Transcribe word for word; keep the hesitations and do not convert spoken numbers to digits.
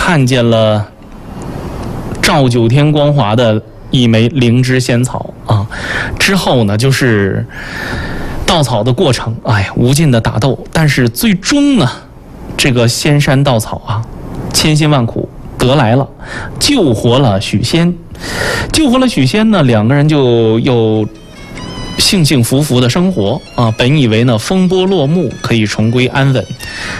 看见了照九天光华的一枚灵芝仙草啊。之后呢，就是稻草的过程，哎，无尽的打斗，但是最终呢，这个仙山稻草啊，千辛万苦得来了，救活了许仙。救活了许仙呢，两个人就又幸幸福福的生活啊。本以为呢风波落幕，可以重归安稳，